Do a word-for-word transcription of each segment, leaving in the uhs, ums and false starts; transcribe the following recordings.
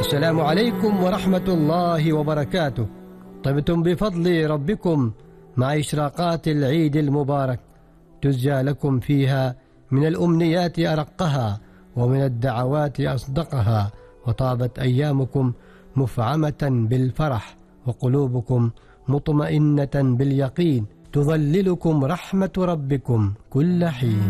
السلام عليكم ورحمة الله وبركاته. طبتم بفضل ربكم مع إشراقات العيد المبارك، تزجى لكم فيها من الأمنيات أرقها ومن الدعوات أصدقها، وطابت أيامكم مفعمة بالفرح وقلوبكم مطمئنة باليقين، تظللكم رحمة ربكم كل حين.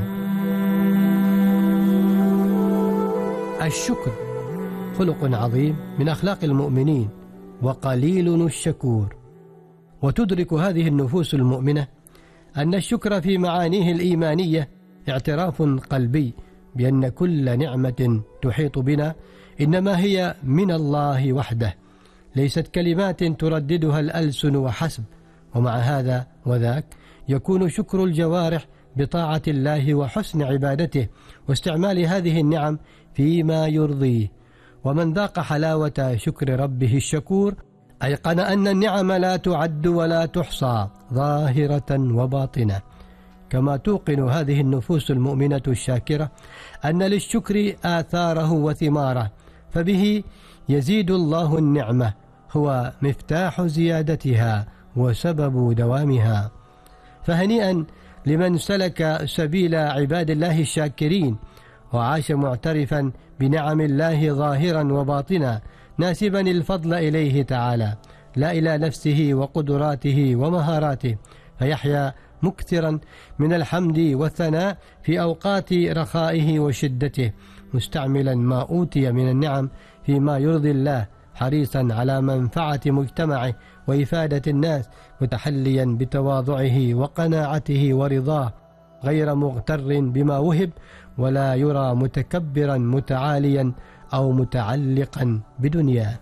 الشكر خلق عظيم من أخلاق المؤمنين، وقليل الشكور. وتدرك هذه النفوس المؤمنة أن الشكر في معانيه الإيمانية اعتراف قلبي بأن كل نعمة تحيط بنا إنما هي من الله وحده، ليست كلمات ترددها الألسن وحسب. ومع هذا وذاك يكون شكر الجوارح بطاعة الله وحسن عبادته واستعمال هذه النعم فيما يرضيه. ومن ذاق حلاوة شكر ربه الشكور أيقن أن النعم لا تعد ولا تحصى، ظاهرة وباطنة. كما توقن هذه النفوس المؤمنة الشاكرة أن للشكر آثاره وثماره، فبه يزيد الله النعمة، هو مفتاح زيادتها وسبب دوامها. فهنيئا لمن سلك سبيل عباد الله الشاكرين وعاش معترفا بنعم الله ظاهرا وباطنا، ناسبا الفضل إليه تعالى لا إلى نفسه وقدراته ومهاراته، فيحيا مكثرا من الحمد والثناء في أوقات رخائه وشدته، مستعملا ما أوتي من النعم فيما يرضي الله، حريصا على منفعة مجتمعه وإفادة الناس، متحليا بتواضعه وقناعته ورضاه، غير مغتر بما وهب، ولا يرى متكبرا متعاليا أو متعلقا بدنياه.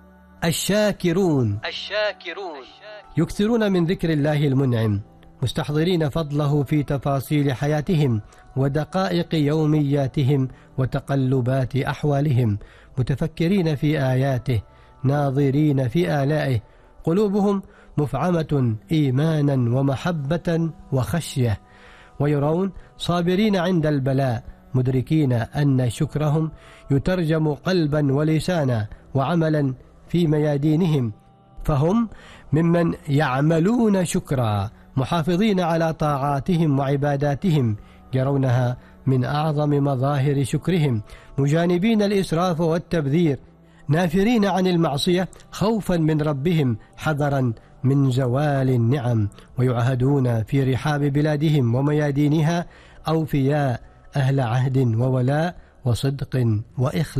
الشاكرون الشاكرون يكثرون من ذكر الله المنعم، مستحضرين فضله في تفاصيل حياتهم ودقائق يومياتهم وتقلبات أحوالهم، متفكرين في آياته، ناظرين في آلائه، قلوبهم مفعمة إيمانا ومحبة وخشية، ويرون صابرين عند البلاء، مدركين أن شكرهم يترجم قلبا ولسانا وعملا في ميادينهم، فهم ممن يعملون شكرا، محافظين على طاعاتهم وعباداتهم، يرونها من أعظم مظاهر شكرهم، مجانبين الإسراف والتبذير، نافرين عن المعصية خوفا من ربهم، حذرا من زوال النعم، ويعهدون في رحاب بلادهم وميادينها أوفياء، أهل عهد وولاء وصدق وإخلاص.